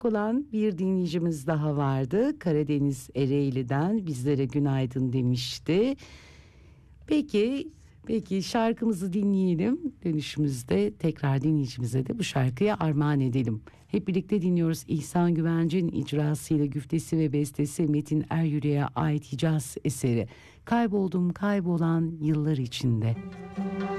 Olan bir dinleyicimiz daha vardı. Karadeniz Ereğli'den bizlere günaydın demişti. Peki şarkımızı dinleyelim. Dönüşümüzde tekrar dinleyicimize de bu şarkıyı armağan edelim. Hep birlikte dinliyoruz. İhsan Güvenci'nin icrasıyla güftesi ve bestesi Metin Eryürek'e ait Hicaz eseri. Kayboldum kaybolan yıllar içinde.